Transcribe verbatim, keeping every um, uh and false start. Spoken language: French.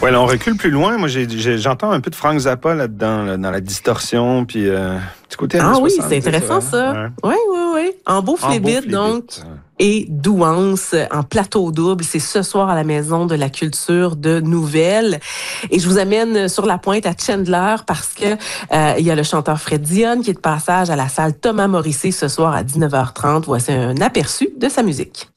Ouais, là, on recule plus loin. Moi, j'ai, j'ai, j'entends un peu de Frank Zappa là-dedans, là, dans la distorsion, puis euh, du côté Ah oui, soixante-dix, c'est intéressant ça. Ouais. Oui, oui, oui. En beau En beau flébite, donc, flébite. et douance, en plateau double. C'est ce soir à la Maison de la Culture de Nouvelles. Et je vous amène sur la pointe à Chandler parce que euh, il y a le chanteur Fred Dionne qui est de passage à la salle Thomas Morrissey ce soir à dix-neuf heures trente. Voici un aperçu de sa musique.